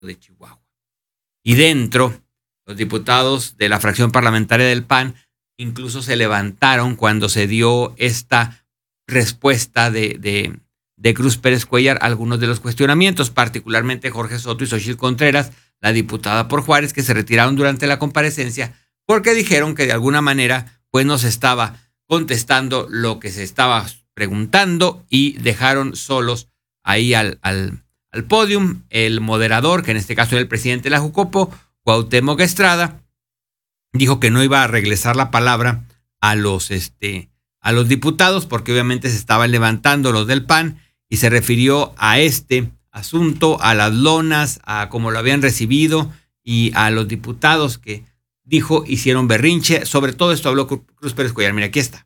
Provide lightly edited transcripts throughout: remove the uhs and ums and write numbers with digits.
de Chihuahua. Y dentro, los diputados de la fracción parlamentaria del PAN incluso se levantaron cuando se dio esta respuesta de Cruz Pérez Cuéllar a algunos de los cuestionamientos, particularmente Jorge Soto y Xochitl Contreras, la diputada por Juárez, que se retiraron durante la comparecencia porque dijeron que de alguna manera pues no se estaba contestando lo que se estaba preguntando y dejaron solos ahí al podium el moderador, que en este caso era el presidente de la Jucopo, Cuauhtémoc Estrada, dijo que no iba a regresar la palabra a los diputados porque obviamente se estaban levantando los del PAN y se refirió a este asunto, a las lonas, a cómo lo habían recibido y a los diputados que dijo hicieron berrinche. Sobre todo esto habló Cruz Pérez Cuéllar. Mira, aquí está.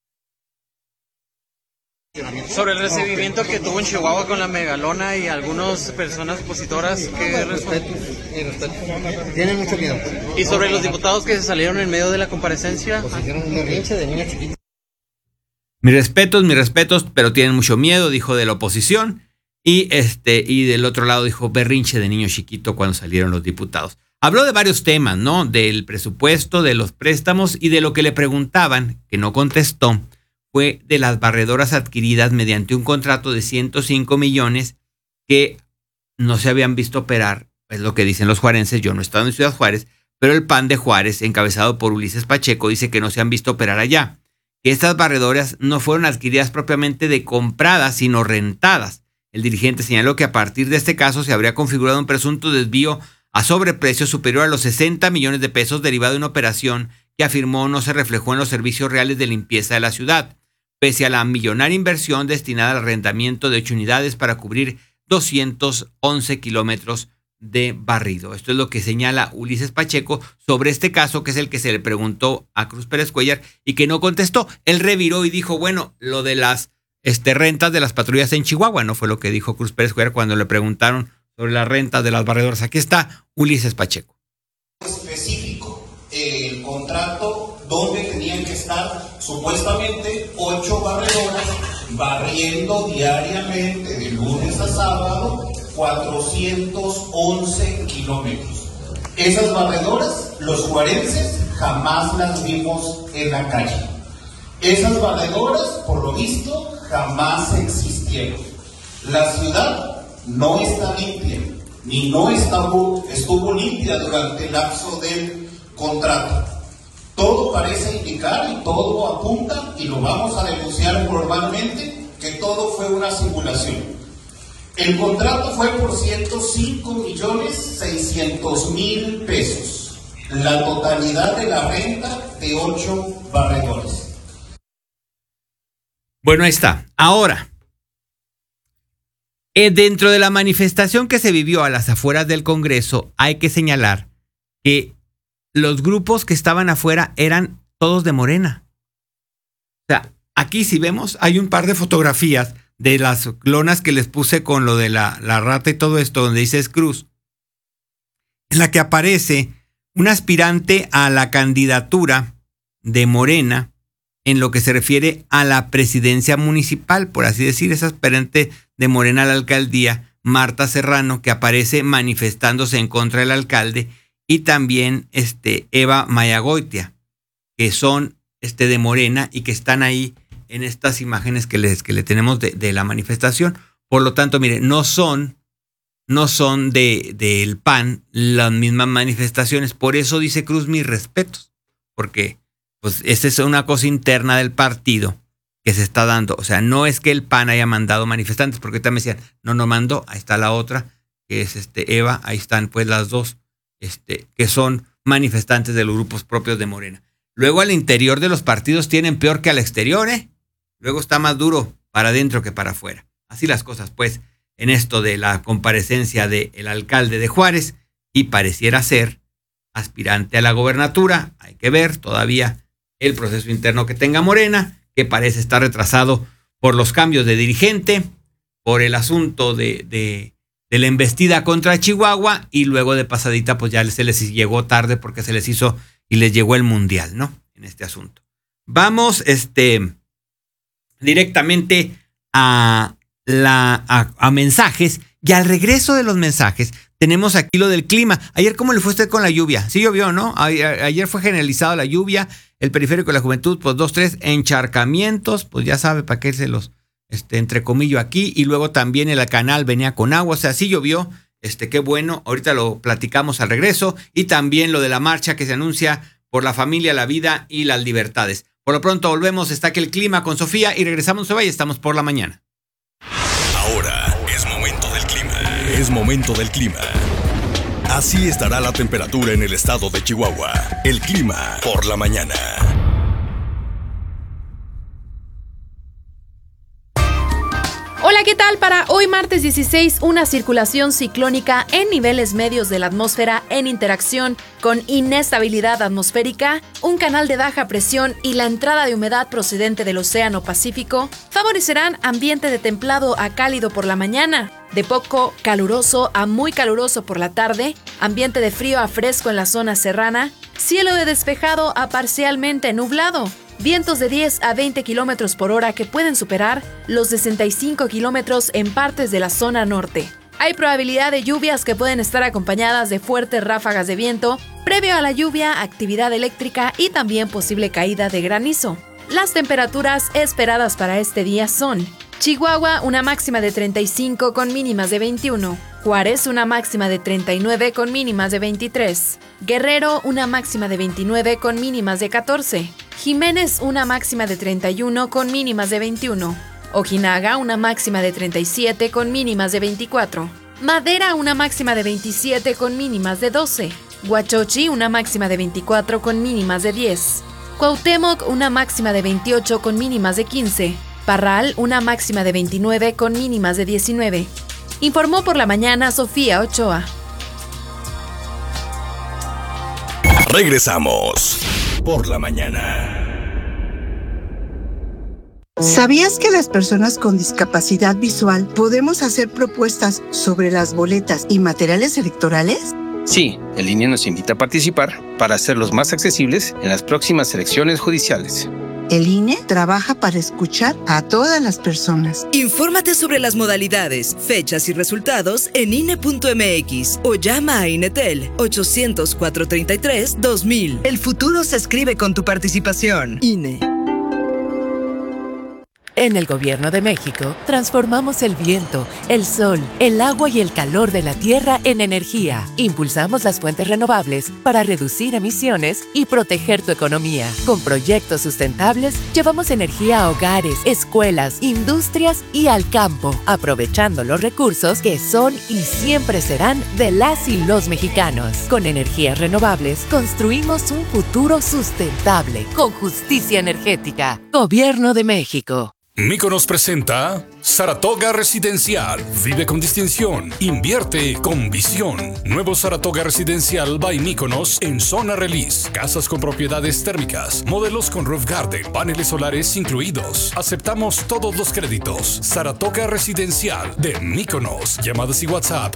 Sobre el recibimiento que tuvo en Chihuahua con la megalona y algunas personas opositoras que respeto. Tienen mucho miedo. Y sobre los diputados que se salieron en medio de la comparecencia. Pues hicieron un berrinche de niños chiquitos. Mis respetos, pero tienen mucho miedo, dijo de la oposición. Y del otro lado dijo berrinche de niño chiquito cuando salieron los diputados. Habló de varios temas, ¿no? Del presupuesto, de los préstamos y de lo que le preguntaban, que no contestó, fue de las barredoras adquiridas mediante un contrato de 105 millones que no se habían visto operar, es lo que dicen los juarenses. Yo no he estado en Ciudad Juárez, pero el PAN de Juárez, encabezado por Ulises Pacheco, dice que no se han visto operar allá, que estas barredoras no fueron adquiridas propiamente de compradas, sino rentadas. El dirigente señaló que a partir de este caso se habría configurado un presunto desvío a sobreprecio superior a los 60 millones de pesos derivado de una operación que afirmó no se reflejó en los servicios reales de limpieza de la ciudad, pese a la millonaria inversión destinada al arrendamiento de 8 unidades para cubrir 211 kilómetros de barrido. Esto es lo que señala Ulises Pacheco sobre este caso, que es el que se le preguntó a Cruz Pérez Cuéllar y que no contestó. Él reviró y dijo, bueno, lo de las rentas de las patrullas en Chihuahua, no fue lo que dijo Cruz Pérez Cuéllar cuando le preguntaron sobre las rentas de las barredoras. Aquí está Ulises Pacheco. Específico, el contrato donde tenían que estar supuestamente 8 barredoras barriendo diariamente de lunes a sábado 411 kilómetros. Esas barredoras, los juarenses jamás las vimos en la calle. Esas barredoras, por lo visto, jamás existieron. La ciudad no está limpia, ni no estuvo limpia durante el lapso del contrato. Todo parece indicar y todo apunta, y lo vamos a denunciar formalmente, que todo fue una simulación. El contrato fue por 105.600.000 pesos, la totalidad de la renta de 8 barredores. Bueno, ahí está. Ahora, dentro de la manifestación que se vivió a las afueras del Congreso, hay que señalar que los grupos que estaban afuera eran todos de Morena. O sea, aquí si vemos, hay un par de fotografías de las lonas que les puse con lo de la rata y todo esto, donde dice Cruz, en la que aparece un aspirante a la candidatura de Morena en lo que se refiere a la presidencia municipal, por así decir, esa aspirante de Morena a la alcaldía, Marta Serrano, que aparece manifestándose en contra del alcalde, y también Eva Mayagoitia, que son de Morena y que están ahí en estas imágenes que le tenemos de la manifestación. Por lo tanto, mire, no son del PAN las mismas manifestaciones. Por eso dice Cruz, mis respetos, porque pues esta es una cosa interna del partido que se está dando. O sea, no es que el PAN haya mandado manifestantes, porque ahorita me decían, no mandó, ahí está la otra, que es Eva, ahí están pues las dos, que son manifestantes de los grupos propios de Morena. Luego al interior de los partidos tienen peor que al exterior, Luego está más duro para adentro que para afuera. Así las cosas, pues, en esto de la comparecencia del alcalde de Juárez, y pareciera ser aspirante a la gobernatura. Hay que ver todavía el proceso interno que tenga Morena, que parece estar retrasado por los cambios de dirigente, por el asunto de la embestida contra Chihuahua, y luego de pasadita pues ya se les llegó tarde porque se les hizo y les llegó el mundial, ¿no? En este asunto. Vamos directamente a mensajes, y al regreso de los mensajes tenemos aquí lo del clima. Ayer, ¿cómo le fue usted con la lluvia? Sí llovió, ¿no? Ayer fue generalizada la lluvia. El periférico de la juventud, pues 2, 3 encharcamientos. Pues ya sabe para qué se los entrecomillo aquí. Y luego también el canal venía con agua. O sea, sí llovió. Qué bueno. Ahorita lo platicamos al regreso. Y también lo de la marcha que se anuncia por la familia, la vida y las libertades. Por lo pronto volvemos. Está aquí el clima con Sofía y regresamos. Se vaya, estamos por la mañana. Ahora es momento del clima. Es momento del clima. Así estará la temperatura en el estado de Chihuahua. El clima por la mañana. Hola, ¿qué tal? Para hoy martes 16, una circulación ciclónica en niveles medios de la atmósfera en interacción con inestabilidad atmosférica, un canal de baja presión y la entrada de humedad procedente del Océano Pacífico favorecerán ambiente de templado a cálido por la mañana, de poco caluroso a muy caluroso por la tarde, ambiente de frío a fresco en la zona serrana, cielo de despejado a parcialmente nublado. Vientos de 10 a 20 kilómetros por hora que pueden superar los 65 kilómetros en partes de la zona norte. Hay probabilidad de lluvias que pueden estar acompañadas de fuertes ráfagas de viento, previo a la lluvia, actividad eléctrica y también posible caída de granizo. Las temperaturas esperadas para este día son: Chihuahua, una máxima de 35 con mínimas de 21. Juárez, una máxima de 39 con mínimas de 23. Guerrero, una máxima de 29 con mínimas de 14. Jiménez, una máxima de 31 con mínimas de 21. Ojinaga, una máxima de 37 con mínimas de 24. Madera, una máxima de 27 con mínimas de 12. Huachochi, una máxima de 24 con mínimas de 10. Cuauhtémoc, una máxima de 28 con mínimas de 15. Parral, una máxima de 29 con mínimas de 19. Informó por la mañana Sofía Ochoa. Regresamos por la mañana. ¿Sabías que las personas con discapacidad visual podemos hacer propuestas sobre las boletas y materiales electorales? Sí, el INE nos invita a participar para hacerlos más accesibles en las próximas elecciones judiciales. El INE trabaja para escuchar a todas las personas. Infórmate sobre las modalidades, fechas y resultados en INE.mx o llama a INETEL 800-433-2000. El futuro se escribe con tu participación. INE. En el Gobierno de México, transformamos el viento, el sol, el agua y el calor de la tierra en energía. Impulsamos las fuentes renovables para reducir emisiones y proteger tu economía. Con proyectos sustentables, llevamos energía a hogares, escuelas, industrias y al campo, aprovechando los recursos que son y siempre serán de las y los mexicanos. Con energías renovables, construimos un futuro sustentable, con justicia energética. Gobierno de México. Míconos presenta Saratoga Residencial. Vive con distinción. Invierte con visión. Nuevo Saratoga Residencial by Míconos en zona release. Casas con propiedades térmicas. Modelos con roof garden. Paneles solares incluidos. Aceptamos todos los créditos. Saratoga Residencial de Míconos. Llamadas y WhatsApp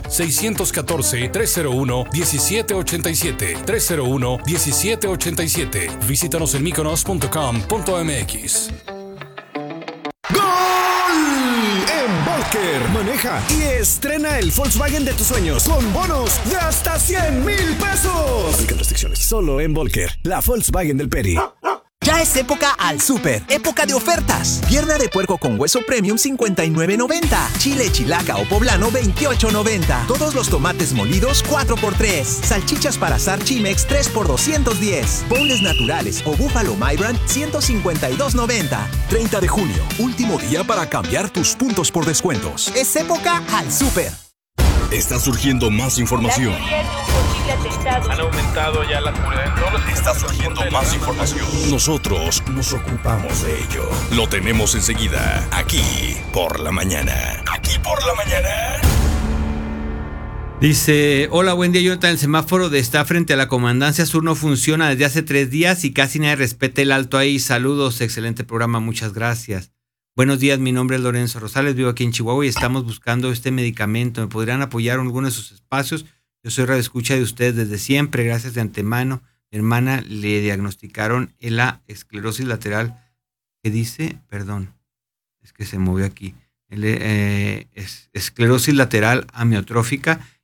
614-301-1787. 301-1787. Visítanos en míconos.com.mx. ¡Gol! En Volker maneja y estrena el Volkswagen de tus sueños con bonos de hasta 100,000 pesos. Aplican restricciones. Solo en Volker, la Volkswagen del Peri. Ya es época al súper, época de ofertas. Pierna de puerco con hueso premium 59.90. Chile chilaca o poblano 28.90. Todos los tomates molidos 4x3. Salchichas para asar Chimex 3x210. Boneless naturales o búfalo My Brand 152.90. 30 de junio, último día para cambiar tus puntos por descuentos. Es época al súper. Está surgiendo más información. Han aumentado ya la comunidad en todos los... Está surgiendo más información. Nosotros nos ocupamos de ello. Lo tenemos enseguida, aquí por la mañana. Aquí por la mañana. Dice, hola, buen día, Jonathan. El semáforo de está frente a la Comandancia Sur no funciona desde hace 3 días y casi nadie respeta el alto ahí. Saludos, excelente programa, muchas gracias. Buenos días, mi nombre es Lorenzo Rosales, vivo aquí en Chihuahua y estamos buscando este medicamento. ¿Me podrían apoyar en alguno de sus espacios? Yo soy radioescucha de ustedes desde siempre, gracias de antemano. Mi hermana le diagnosticaron la esclerosis lateral, que dice, perdón, es que se movió aquí, esclerosis lateral amiotrófica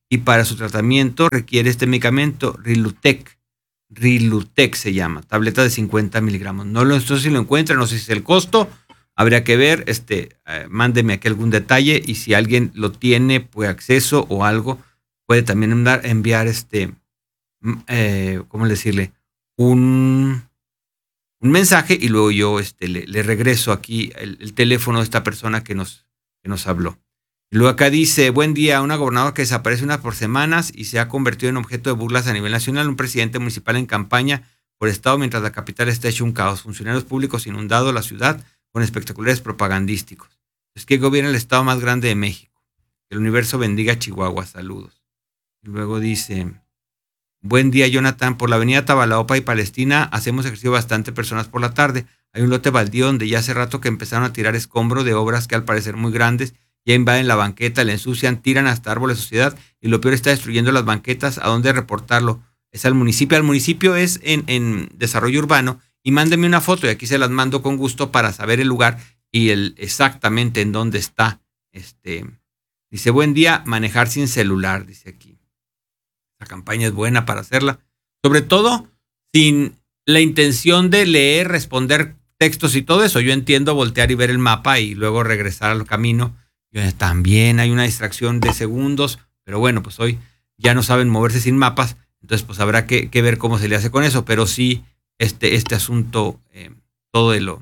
y para su tratamiento requiere este medicamento, Rilutec se llama, tableta de 50 miligramos. No sé si lo encuentran, no sé si es el costo, habría que ver, mándeme aquí algún detalle y si alguien lo tiene, pues acceso o algo, puede también enviar ¿cómo decirle? Un mensaje y luego yo le regreso aquí el teléfono de esta persona que nos habló. Y luego acá dice, buen día, una gobernadora que desaparece una por semanas y se ha convertido en objeto de burlas a nivel nacional, un presidente municipal en campaña por estado mientras la capital está hecho un caos, funcionarios públicos inundado la ciudad con espectaculares propagandísticos. Es que gobierna el estado más grande de México. Que el universo bendiga a Chihuahua, saludos. Y luego dice, buen día, Jonathan, por la avenida Tabalaopa y Palestina hacemos ejercicio bastante personas por la tarde. Hay un lote baldío donde ya hace rato que empezaron a tirar escombro de obras que al parecer muy grandes ya invaden la banqueta, la ensucian, tiran hasta árboles de sociedad y lo peor está destruyendo las banquetas. ¿A dónde reportarlo? Es al municipio. Al municipio es en desarrollo urbano y mándenme una foto y aquí se las mando con gusto para saber el lugar y exactamente en dónde está. Dice, buen día, manejar sin celular, dice aquí. La campaña es buena para hacerla. Sobre todo sin la intención de leer, responder textos y todo eso. Yo entiendo voltear y ver el mapa y luego regresar al camino. También hay una distracción de segundos, pero bueno, pues hoy ya no saben moverse sin mapas, entonces pues habrá que ver cómo se le hace con eso, pero sí este asunto, todo de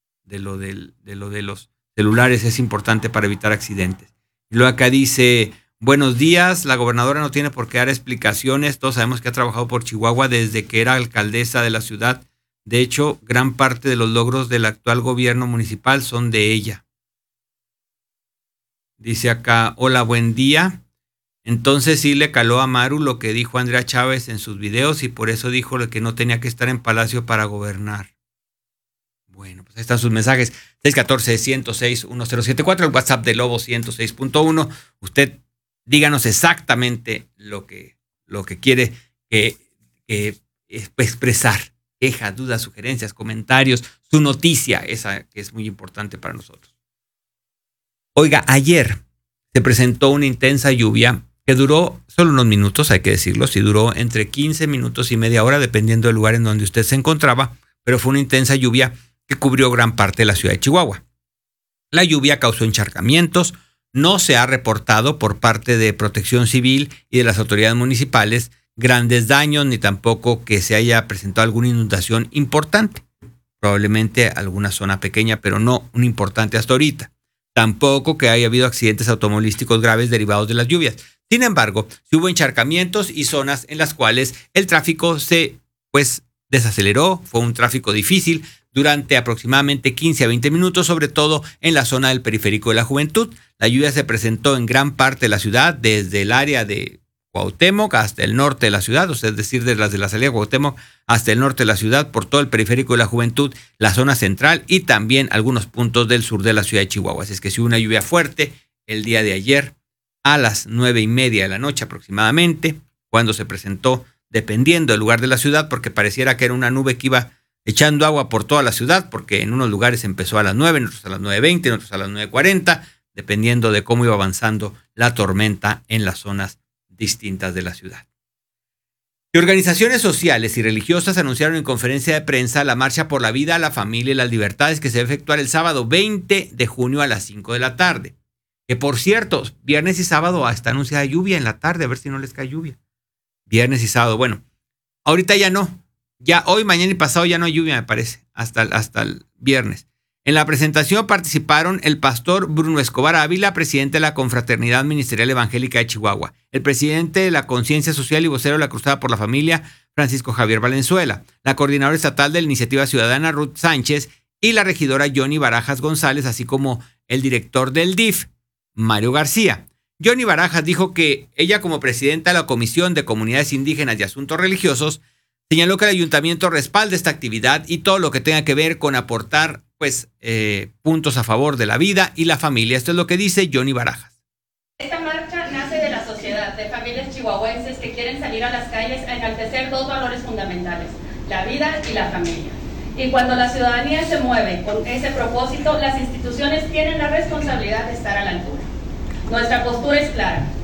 los celulares es importante para evitar accidentes. Y luego acá dice, buenos días, la gobernadora no tiene por qué dar explicaciones, todos sabemos que ha trabajado por Chihuahua desde que era alcaldesa de la ciudad, de hecho, gran parte de los logros del actual gobierno municipal son de ella. Dice acá, hola, buen día. Entonces sí le caló a Maru lo que dijo Andrea Chávez en sus videos y por eso dijo que no tenía que estar en Palacio para gobernar. Bueno, pues ahí están sus mensajes. 614-106-1074, el WhatsApp de Lobo 106.1. Usted díganos exactamente lo que quiere expresar. Quejas, dudas, sugerencias, comentarios, su noticia, esa que es muy importante para nosotros. Oiga, ayer se presentó una intensa lluvia que duró solo unos minutos, hay que decirlo, sí duró entre 15 minutos y media hora, dependiendo del lugar en donde usted se encontraba, pero fue una intensa lluvia que cubrió gran parte de la ciudad de Chihuahua. La lluvia causó encharcamientos, no se ha reportado por parte de Protección Civil y de las autoridades municipales grandes daños, ni tampoco que se haya presentado alguna inundación importante. Probablemente alguna zona pequeña, pero no un importante hasta ahorita. Tampoco que haya habido accidentes automovilísticos graves derivados de las lluvias. Sin embargo, sí hubo encharcamientos y zonas en las cuales el tráfico se desaceleró. Fue un tráfico difícil durante aproximadamente 15 a 20 minutos, sobre todo en la zona del Periférico de la Juventud. La lluvia se presentó en gran parte de la ciudad, desde el área de Cuauhtémoc hasta el norte de la ciudad, es decir, desde las de la salida de Cuauhtémoc hasta el norte de la ciudad, por todo el Periférico de la Juventud, la zona central y también algunos puntos del sur de la ciudad de Chihuahua. Así es que sí hubo una lluvia fuerte el día de ayer a las 9:30 de la noche aproximadamente, cuando se presentó, dependiendo del lugar de la ciudad, porque pareciera que era una nube que iba echando agua por toda la ciudad, porque en unos lugares empezó a las 9, en otros a las 9:20, en otros a las 9:40, dependiendo de cómo iba avanzando la tormenta en las zonas distintas de la ciudad. Y organizaciones sociales y religiosas anunciaron en conferencia de prensa la Marcha por la Vida, la Familia y las Libertades que se va a efectuar el sábado 20 de junio a las 5 de la tarde. Que por cierto, viernes y sábado está anunciada lluvia en la tarde, a ver si no les cae lluvia. Viernes y sábado, bueno, ahorita ya no. Ya hoy, mañana y pasado ya no hay lluvia, me parece, hasta el viernes. En la presentación participaron el pastor Bruno Escobar Ávila, presidente de la Confraternidad Ministerial Evangélica de Chihuahua, el presidente de la Conciencia Social y vocero de la Cruzada por la Familia, Francisco Javier Valenzuela, la coordinadora estatal de la Iniciativa Ciudadana, Ruth Sánchez, y la regidora Johnny Barajas González, así como el director del DIF, Mario García. Johnny Barajas dijo que ella, como presidenta de la Comisión de Comunidades Indígenas y Asuntos Religiosos, señaló que el ayuntamiento respalda esta actividad y todo lo que tenga que ver con aportar puntos a favor de la vida y la familia. Esto es lo que dice Johnny Barajas. Esta marcha nace de la sociedad, de familias chihuahuenses que quieren salir a las calles a enaltecer dos valores fundamentales, la vida y la familia. Y cuando la ciudadanía se mueve con ese propósito, las instituciones tienen la responsabilidad de estar a la altura. Nuestra postura es clara.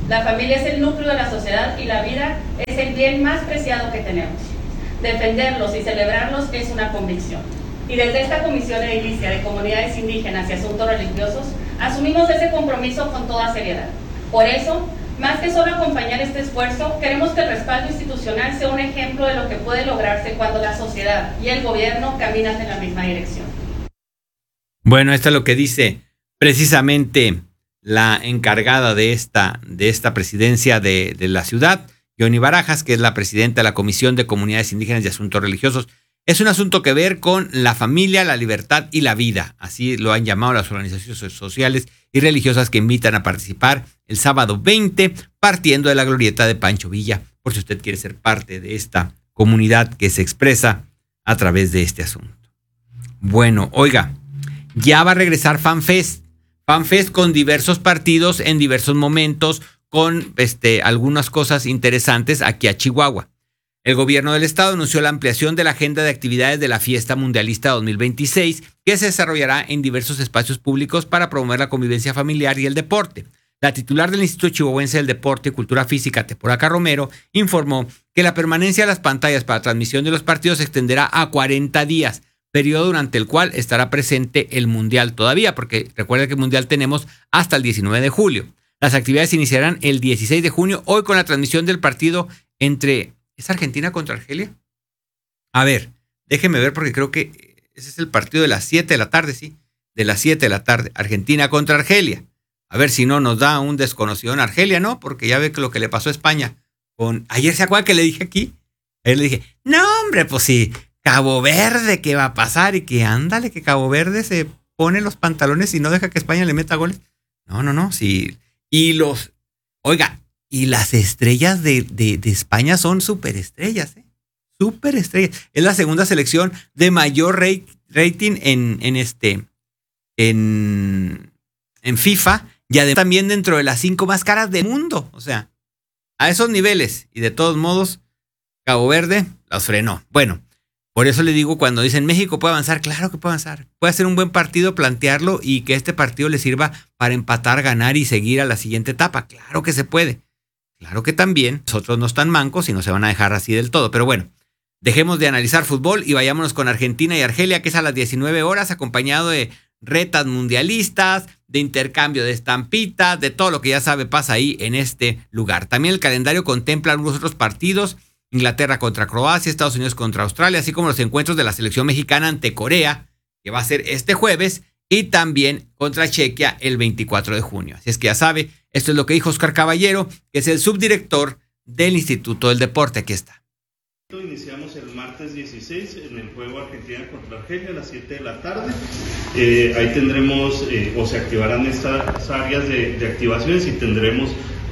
La familia es el núcleo de la sociedad y la vida es el bien más preciado que tenemos. Defenderlos y celebrarlos es una convicción. Y desde esta Comisión Edilicia de Comunidades Indígenas y Asuntos Religiosos, asumimos ese compromiso con toda seriedad. Por eso, más que solo acompañar este esfuerzo, queremos que el respaldo institucional sea un ejemplo de lo que puede lograrse cuando la sociedad y el gobierno caminan en la misma dirección. Bueno, esto es lo que dice precisamente la encargada de esta presidencia de la ciudad, Yoni Barajas, que es la presidenta de la Comisión de Comunidades Indígenas y Asuntos Religiosos. Es un asunto que ver con la familia, la libertad y la vida. Así lo han llamado las organizaciones sociales y religiosas que invitan a participar el sábado 20, partiendo de la glorieta de Pancho Villa, por si usted quiere ser parte de esta comunidad que se expresa a través de este asunto. Bueno, oiga, ya va a regresar FanFest. FanFest con diversos partidos en diversos momentos, con algunas cosas interesantes aquí a Chihuahua. El gobierno del estado anunció la ampliación de la agenda de actividades de la Fiesta Mundialista 2026, que se desarrollará en diversos espacios públicos para promover la convivencia familiar y el deporte. La titular del Instituto Chihuahuense del Deporte y Cultura Física, Teporaca Romero, informó que la permanencia de las pantallas para transmisión de los partidos se extenderá a 40 días, periodo durante el cual estará presente el Mundial todavía, porque recuerda que el Mundial tenemos hasta el 19 de julio. Las actividades iniciarán el 16 de junio, hoy con la transmisión del partido entre... ¿Es Argentina contra Argelia? A ver, déjeme ver porque creo que ese es el partido de las 7 de la tarde, sí. De las 7 de la tarde. Argentina contra Argelia. A ver si no nos da un desconocido en Argelia, ¿no? Porque ya ve que lo que le pasó a España. Ayer se acuerda que le dije aquí. Ayer le dije, no hombre, pues sí, Cabo Verde, ¿qué va a pasar? Y que ándale, que Cabo Verde se pone los pantalones y no deja que España le meta goles. No, sí. Y las estrellas de España son superestrellas, ¿eh? Superestrellas. Es la segunda selección de mayor rating en FIFA y además también dentro de las 5 más caras del mundo. O sea, a esos niveles. Y de todos modos, Cabo Verde los frenó. Bueno, por eso le digo, cuando dicen México puede avanzar, claro que puede avanzar. Puede hacer un buen partido, plantearlo y que este partido le sirva para empatar, ganar y seguir a la siguiente etapa. Claro que se puede. Claro que también, nosotros no están mancos y no se van a dejar así del todo. Pero bueno, dejemos de analizar fútbol y vayámonos con Argentina y Argelia, que es a las 19 horas, acompañado de retas mundialistas, de intercambio de estampitas, de todo lo que ya sabe pasa ahí en este lugar. También el calendario contempla algunos otros partidos: Inglaterra contra Croacia, Estados Unidos contra Australia, así como los encuentros de la selección mexicana ante Corea, que va a ser este jueves, y también contra Chequia el 24 de junio. Así es que ya sabe, esto es lo que dijo Oscar Caballero, que es el subdirector del Instituto del Deporte. Aquí está. Iniciamos el martes 16 en el juego Argentina contra Argelia a las 7 de la tarde. Ahí tendremos, o se activarán estas áreas de activaciones y tendremos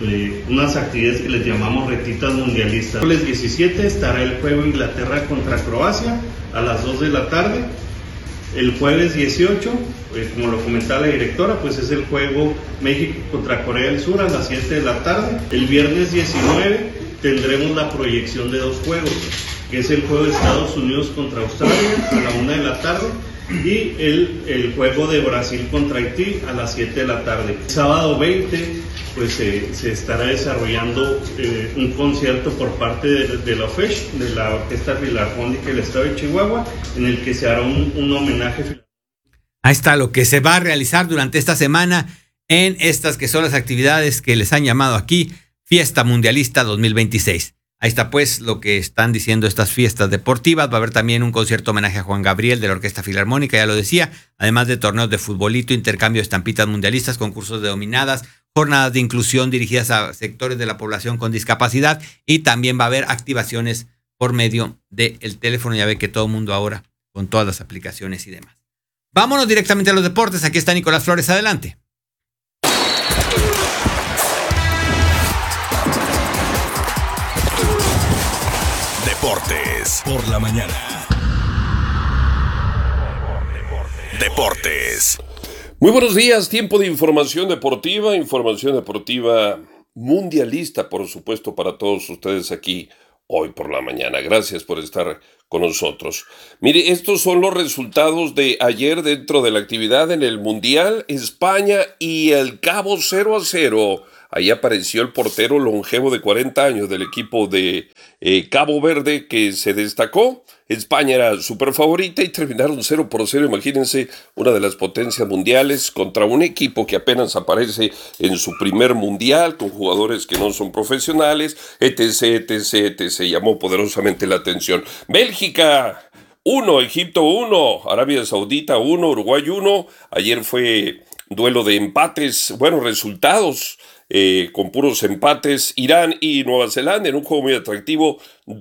unas actividades que les llamamos retitas mundialistas. El jueves 17 estará el juego Inglaterra contra Croacia a las 2 de la tarde. El jueves 18, como lo comentaba la directora, pues es el juego México contra Corea del Sur a las 7 de la tarde. El viernes 19 tendremos la proyección de 2 juegos, que es el juego de Estados Unidos contra Australia a la 1 de la tarde y el juego de Brasil contra Haití a las 7 de la tarde. El sábado 20 pues se estará desarrollando un concierto por parte de la OFECH, de la Orquesta Filarmónica del Estado de Chihuahua, en el que se hará un homenaje. Ahí está lo que se va a realizar durante esta semana en estas que son las actividades que les han llamado aquí Fiesta Mundialista 2026. Ahí está pues lo que están diciendo estas fiestas deportivas. Va a haber también un concierto homenaje a Juan Gabriel de la Orquesta Filarmónica, ya lo decía, además de torneos de futbolito, intercambio de estampitas mundialistas, concursos de dominadas, jornadas de inclusión dirigidas a sectores de la población con discapacidad y también va a haber activaciones por medio del teléfono. Ya ve que todo el mundo ahora con todas las aplicaciones y demás. Vámonos directamente a los deportes. Aquí está Nicolás Flores, adelante. Deportes por la mañana. Deportes. Muy buenos días, tiempo de información deportiva mundialista, por supuesto, para todos ustedes aquí hoy por la mañana. Gracias por estar con nosotros. Mire, estos son los resultados de ayer dentro de la actividad en el Mundial. España y el Cabo 0-0 Ahí apareció el portero longevo de 40 años del equipo de Cabo Verde, que se destacó. España era súper favorita y terminaron 0-0, imagínense, una de las potencias mundiales contra un equipo que apenas aparece en su primer mundial, con jugadores que no son profesionales, etc. Llamó poderosamente la atención. Bélgica 1, Egipto 1, Arabia Saudita 1, Uruguay 1. Ayer fue duelo de empates, resultados con puros empates. Irán y Nueva Zelanda en un juego muy atractivo,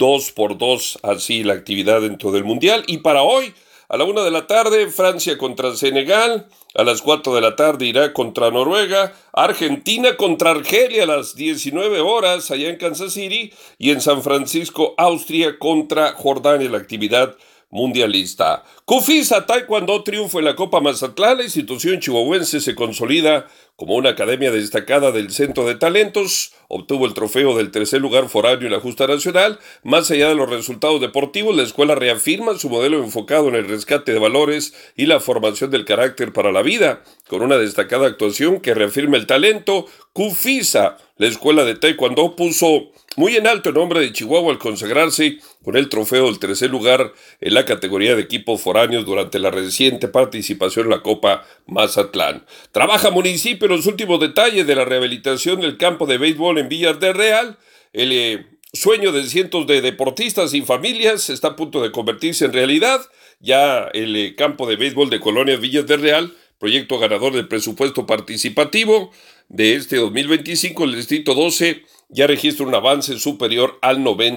2-2, así la actividad dentro del Mundial. Y para hoy, a la 1 de la tarde, Francia contra Senegal, a las 4 de la tarde, Irak contra Noruega, Argentina contra Argelia a las 19 horas, allá en Kansas City, y en San Francisco, Austria contra Jordania, la actividad mundialista. Cufisa Taekwondo triunfo en la Copa Mazatlán. La institución chihuahuense se consolida como una academia destacada del Centro de Talentos. Obtuvo el trofeo del tercer lugar foráneo en la justa nacional. Más allá de los resultados deportivos, la escuela reafirma su modelo enfocado en el rescate de valores y la formación del carácter para la vida, con una destacada actuación que reafirma el talento. Cufisa, la escuela de Taekwondo, puso muy en alto el nombre de Chihuahua al consagrarse con el trofeo del tercer lugar en la categoría de equipos foráneos durante la reciente participación en la Copa Mazatlán. Trabaja municipio en los últimos detalles de la rehabilitación del campo de béisbol en Villas del Real. El sueño de cientos de deportistas y familias está a punto de convertirse en realidad. Ya el campo de béisbol de Colonias Villas del Real, proyecto ganador del presupuesto participativo de este 2025, el Distrito 12 ya registra un avance superior al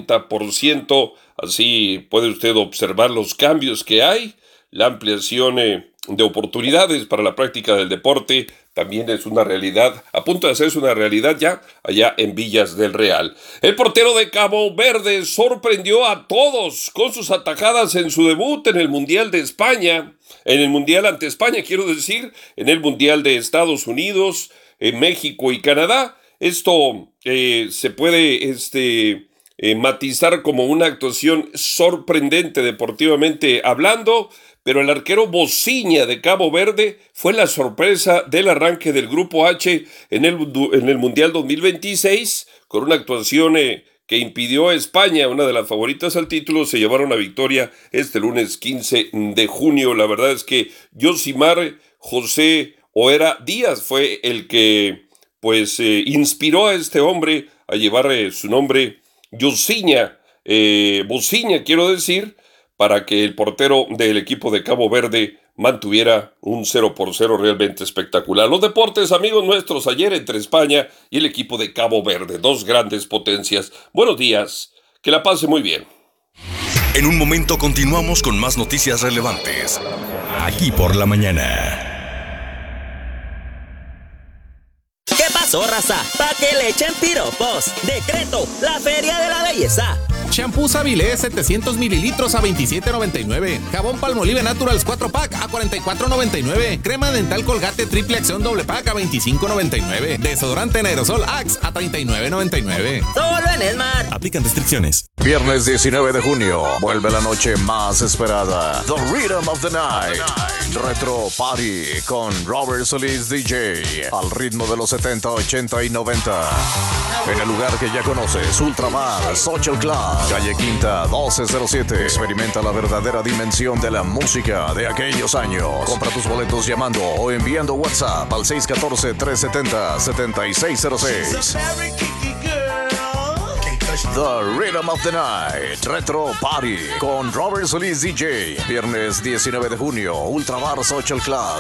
90%. Así puede usted observar los cambios que hay. La ampliación de oportunidades para la práctica del deporte también es una realidad, a punto de hacerse una realidad ya allá en Villas del Real. El portero de Cabo Verde sorprendió a todos con sus atajadas en su debut en el Mundial de España, en el Mundial ante España, en el Mundial de Estados Unidos, en México y Canadá. Esto se puede matizar como una actuación sorprendente deportivamente hablando, pero el arquero Bociña de Cabo Verde fue la sorpresa del arranque del Grupo H en el Mundial 2026, con una actuación que impidió a España, una de las favoritas al título, se llevaron a victoria este lunes 15 de junio. La verdad es que Yosimar José Oera Díaz fue el que inspiró a este hombre a llevar su nombre Bociña, para que el portero del equipo de Cabo Verde mantuviera un 0-0 realmente espectacular. Los deportes, amigos nuestros, ayer entre España y el equipo de Cabo Verde, dos grandes potencias. Buenos días, que la pase muy bien. En un momento continuamos con más noticias relevantes, aquí por la mañana. ¿Qué pasó, raza? Pa' que le echen piropos. Decreto, la Feria de la Belleza. Shampoo Savilé 700 mililitros a $27.99. Jabón Palmolive Naturals 4-pack a $44.99. Crema dental Colgate triple acción doble pack a $25.99. Desodorante en aerosol Axe a $39.99. Solo en Esmar. Aplican restricciones. Viernes 19 de junio, vuelve la noche más esperada. The Rhythm of the Night. Retro Party con Robert Solís DJ. Al ritmo de los 70, 80 y 90. En el lugar que ya conoces, Ultramar Social Club. Calle Quinta 1207. Experimenta la verdadera dimensión de la música de aquellos años. Compra tus boletos llamando o enviando WhatsApp al 614-370-7606. The Rhythm of the Night Retro Party con Robert Solís DJ. Viernes 19 de junio, Ultramar Social Club.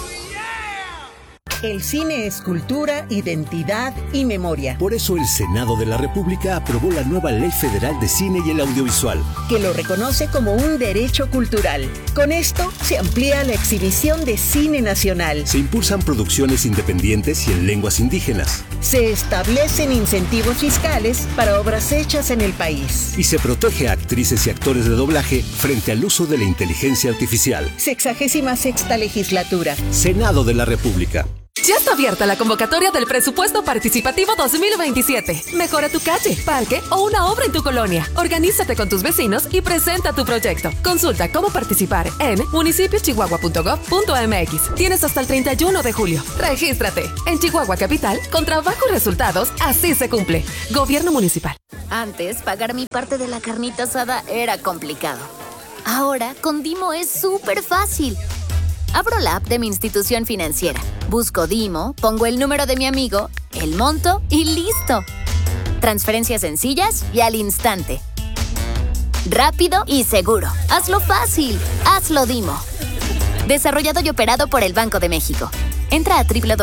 El cine es cultura, identidad y memoria. Por eso el Senado de la República aprobó la nueva Ley Federal de Cine y el Audiovisual, que lo reconoce como un derecho cultural. Con esto se amplía la exhibición de cine nacional. Se impulsan producciones independientes y en lenguas indígenas. Se establecen incentivos fiscales para obras hechas en el país. Y se protege a actrices y actores de doblaje frente al uso de la inteligencia artificial. 66ª legislatura. Senado de la República. Ya está abierta la convocatoria del Presupuesto Participativo 2027. Mejora tu calle, parque o una obra en tu colonia. Organízate con tus vecinos y presenta tu proyecto. Consulta cómo participar en municipiochihuahua.gov.mx. Tienes hasta el 31 de julio. Regístrate. En Chihuahua Capital, con trabajo y resultados, así se cumple. Gobierno Municipal. Antes, pagar mi parte de la carnita asada era complicado. Ahora, con Dimo es súper fácil. Abro la app de mi institución financiera, busco Dimo, pongo el número de mi amigo, el monto y ¡listo! Transferencias sencillas y al instante. Rápido y seguro. Hazlo fácil. Hazlo Dimo. Desarrollado y operado por el Banco de México. Entra a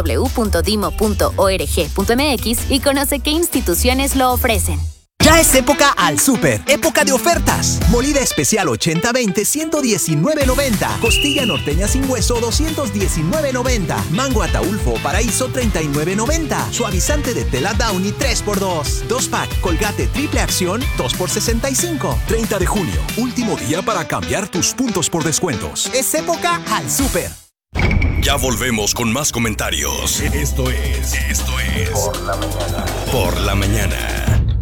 www.dimo.org.mx y conoce qué instituciones lo ofrecen. Ya es época al súper, época de ofertas. Molida especial 80-20, 119.90. Costilla norteña sin hueso, 219.90. Mango ataulfo o paraíso, 39.90. Suavizante de tela Downy, 3x2. 2-pack Colgate triple acción, 2x65. 30 de junio, último día para cambiar tus puntos por descuentos. Es época al súper. Ya volvemos con más comentarios. Esto es Por la mañana. Por la mañana.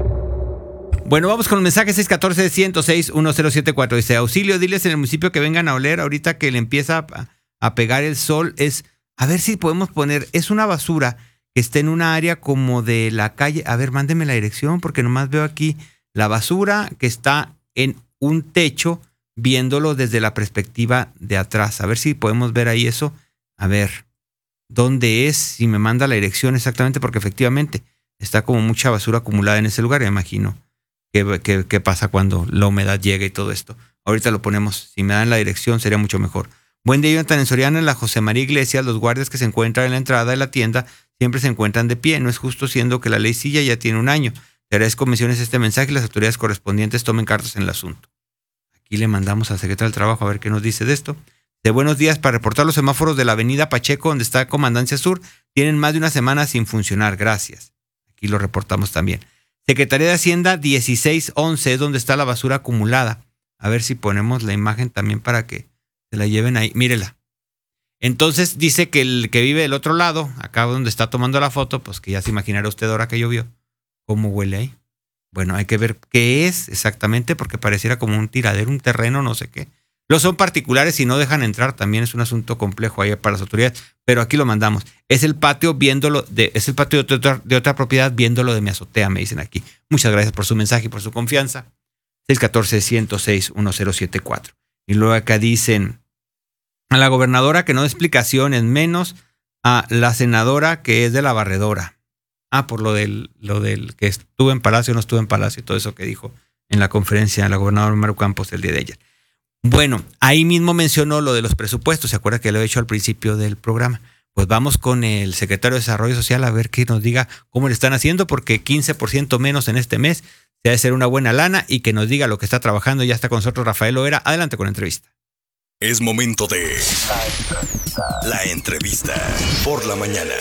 Bueno, vamos con el mensaje 614-106-1074. Dice, auxilio, diles en el municipio que vengan a oler ahorita que le empieza a pegar el sol. A ver si podemos poner, es una basura que está en una área como de la calle. A ver, mándeme la dirección porque nomás veo aquí la basura que está en un techo viéndolo desde la perspectiva de atrás. A ver si podemos ver ahí eso. A ver, ¿dónde es? Si me manda la dirección exactamente, porque efectivamente está como mucha basura acumulada en ese lugar, me imagino. ¿Qué pasa cuando la humedad llega y todo esto? Ahorita lo ponemos. Si me dan la dirección sería mucho mejor. Buen día, Jonathan. En Soriana, en la José María Iglesias, los guardias que se encuentran en la entrada de la tienda siempre se encuentran de pie. No es justo siendo que la ley silla ya tiene un año. Te agradezco menciones este mensaje y las autoridades correspondientes tomen cartas en el asunto. Aquí le mandamos al secretario del Trabajo a ver qué nos dice de esto. De buenos días, para reportar los semáforos de la avenida Pacheco, donde está Comandancia Sur, tienen más de una semana sin funcionar. Gracias. Aquí lo reportamos también. Secretaría de Hacienda 1611 es donde está la basura acumulada. A ver si ponemos la imagen también para que se la lleven ahí. Mírela. Entonces dice que el que vive del otro lado, acá donde está tomando la foto, pues que ya se imaginará usted ahora que llovió, cómo huele ahí. Bueno, hay que ver qué es exactamente porque pareciera como un tiradero, un terreno, no sé qué. Los son particulares y no dejan entrar, también es un asunto complejo ahí para las autoridades, pero aquí lo mandamos. Es el patio es el patio de otra propiedad viéndolo de mi azotea, me dicen aquí. Muchas gracias por su mensaje y por su confianza. 614-106-1074. Y luego acá dicen a la gobernadora que no dé explicaciones, menos a la senadora que es de la barredora. Por lo del que estuve en Palacio, no estuve en Palacio, todo eso que dijo en la conferencia la gobernadora Maru Campos el día de ayer. Bueno, ahí mismo mencionó lo de los presupuestos, ¿se acuerda que lo he hecho al principio del programa? Pues vamos con el secretario de Desarrollo Social a ver que nos diga cómo le están haciendo, porque 15% menos en este mes se ha de ser una buena lana y que nos diga lo que está trabajando. Ya está con nosotros Rafael Loera. Adelante con la entrevista. Es momento de la entrevista por la mañana.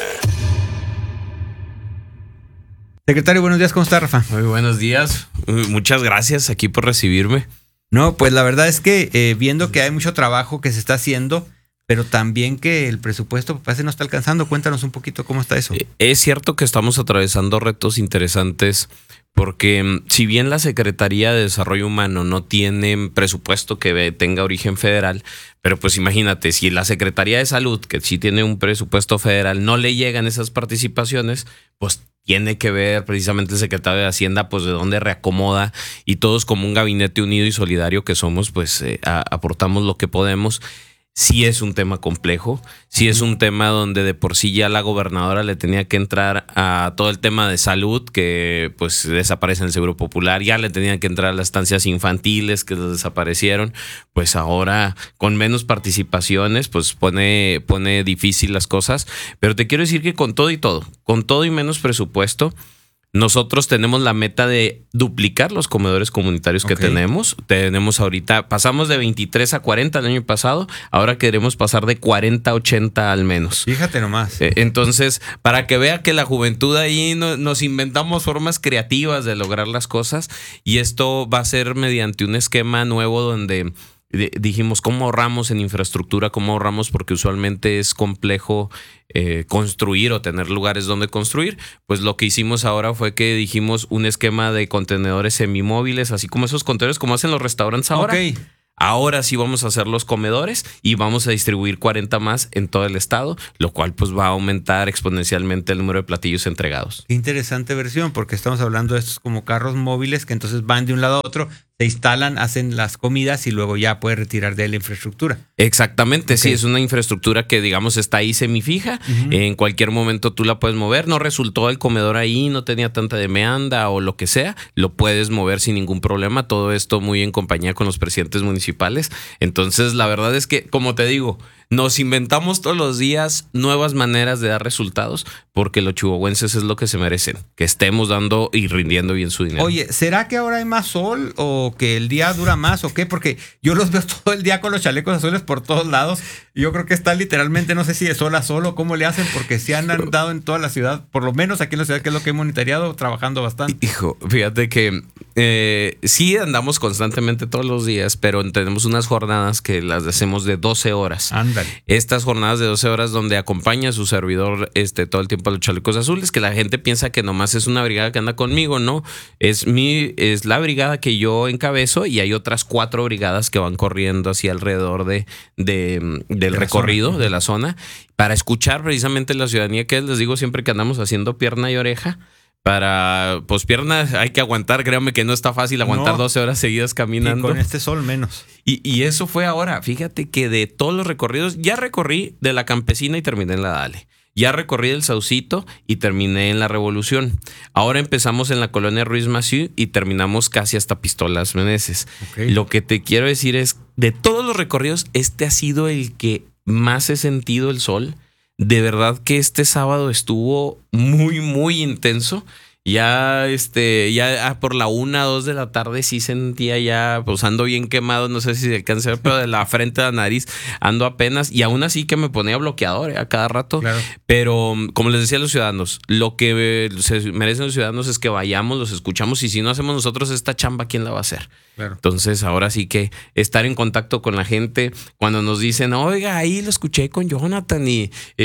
Secretario, buenos días, ¿cómo está, Rafa? Muy buenos días, muchas gracias aquí por recibirme. No, pues la verdad es que viendo que hay mucho trabajo que se está haciendo, pero también que el presupuesto parece no está alcanzando. Cuéntanos un poquito cómo está eso. Es cierto que estamos atravesando retos interesantes porque si bien la Secretaría de Desarrollo Humano no tiene presupuesto que tenga origen federal, pero pues imagínate, si la Secretaría de Salud, que sí tiene un presupuesto federal, no le llegan esas participaciones, pues tiene que ver precisamente el secretario de Hacienda pues de dónde reacomoda, y todos como un gabinete unido y solidario que somos, pues aportamos lo que podemos. Sí es un tema complejo, sí es un tema donde de por sí ya la gobernadora le tenía que entrar a todo el tema de salud, que pues desaparece en el Seguro Popular, ya le tenían que entrar a las estancias infantiles que desaparecieron, pues ahora con menos participaciones pues pone difícil las cosas, pero te quiero decir que con todo y menos presupuesto, nosotros tenemos la meta de duplicar los comedores comunitarios que tenemos. Tenemos ahorita, pasamos de 23 a 40 el año pasado, ahora queremos pasar de 40 a 80 al menos. Fíjate nomás. Entonces, para que vea que la juventud ahí nos inventamos formas creativas de lograr las cosas, y esto va a ser mediante un esquema nuevo donde dijimos, ¿cómo ahorramos en infraestructura? ¿Cómo ahorramos? Porque usualmente es complejo construir o tener lugares donde construir. Pues lo que hicimos ahora fue que dijimos un esquema de contenedores semimóviles, así como esos contenedores como hacen los restaurantes ahora. Ok. Ahora sí vamos a hacer los comedores y vamos a distribuir 40 más en todo el estado, lo cual pues va a aumentar exponencialmente el número de platillos entregados. Qué interesante versión, porque estamos hablando de estos como carros móviles que entonces van de un lado a otro, se instalan, hacen las comidas y luego ya puedes retirar de ahí la infraestructura. Exactamente, Ok. sí, es una infraestructura que digamos está ahí semifija, en cualquier momento tú la puedes mover, no resultó el comedor ahí, no tenía tanta demanda o lo que sea, lo puedes mover sin ningún problema, todo esto muy en compañía con los presidentes municipales. Entonces la verdad es que, como te digo, nos inventamos todos los días nuevas maneras de dar resultados porque los chihuahuenses es lo que se merecen, que estemos dando y rindiendo bien su dinero. Oye, ¿será que ahora hay más sol o que el día dura más o qué? Porque yo los veo todo el día con los chalecos azules por todos lados y yo creo que están literalmente, no sé si de sol a sol o cómo le hacen, porque se han andado en toda la ciudad, por lo menos aquí en la ciudad, que es lo que he monitoreado, trabajando bastante. Hijo, fíjate que sí andamos constantemente todos los días, pero tenemos unas jornadas que las hacemos de 12 horas. Ándale. Estas jornadas de 12 horas donde acompaña a su servidor todo el tiempo a los chalecos azules, que la gente piensa que nomás es una brigada que anda conmigo, ¿no? Es la brigada que yo encabezo y hay otras 4 brigadas que van corriendo así alrededor del recorrido de la zona para escuchar precisamente la ciudadanía, que les digo siempre que andamos haciendo pierna y oreja. Para, pues piernas hay que aguantar, créanme que no está fácil aguantar 12 horas seguidas caminando. Y con este sol menos. Y eso fue ahora, fíjate que de todos los recorridos, ya recorrí de la Campesina y terminé en la Dale. Ya recorrí el Saucito y terminé en la Revolución. Ahora empezamos en la colonia Ruiz Massieu y terminamos casi hasta Pistolas Meneses. Okay. Lo que te quiero decir es, de todos los recorridos, este ha sido el que más he sentido el sol. De verdad que este sábado estuvo muy, muy intenso. Ya por la 1, 2 de la tarde sí sentía ya, pues ando bien quemado, no sé si se alcanza a ver, pero de la frente a la nariz ando apenas, y aún así que me ponía bloqueador a cada rato. Claro. Pero como les decía a los ciudadanos, lo que se merecen los ciudadanos es que vayamos, los escuchamos, y si no hacemos nosotros esta chamba, ¿quién la va a hacer? Claro. Entonces ahora sí que estar en contacto con la gente, cuando nos dicen, oiga, ahí lo escuché con Jonathan y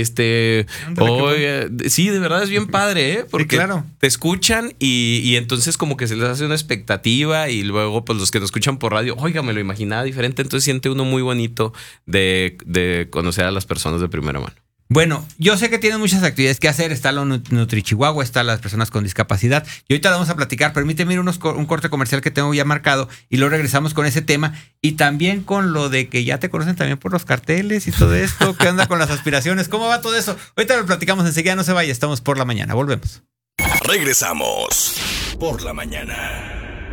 oiga, sí, de verdad es bien padre, porque sí, claro, te escuchan y entonces como que se les hace una expectativa, y luego pues los que nos escuchan por radio, oiga, me lo imaginaba diferente, entonces siente uno muy bonito de conocer a las personas de primera mano. Bueno, yo sé que tienen muchas actividades que hacer. Está lo NutriChihuahua, está las personas con discapacidad. Y ahorita vamos a platicar. Permíteme ir un corte comercial que tengo ya marcado y luego regresamos con ese tema. Y también con lo de que ya te conocen también por los carteles y todo esto. ¿Qué anda con las aspiraciones? ¿Cómo va todo eso? Ahorita lo platicamos enseguida. No se vaya, estamos por la mañana. Volvemos. Regresamos por la mañana.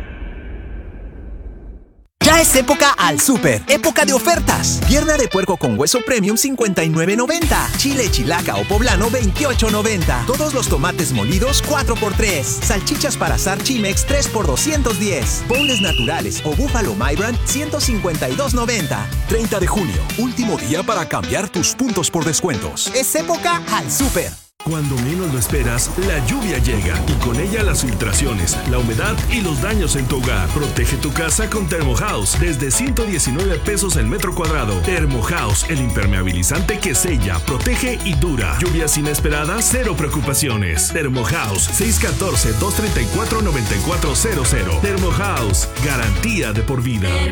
Ya es época al súper, época de ofertas. Pierna de puerco con hueso premium $59.90. Chile chilaca o poblano $28.90. Todos los tomates molidos 4x3. Salchichas para asar Chimex 3x210. Boneless naturales o búfalo My Brand $152.90. 30 de junio, último día para cambiar tus puntos por descuentos. Es época al súper. Cuando menos lo esperas, la lluvia llega y con ella las filtraciones, la humedad y los daños en tu hogar. Protege tu casa con Thermohouse desde $119 el metro cuadrado. Thermohouse, el impermeabilizante que sella, protege y dura. Lluvias inesperadas, cero preocupaciones. Thermohouse, 614-234-9400. Thermohouse, garantía de por vida.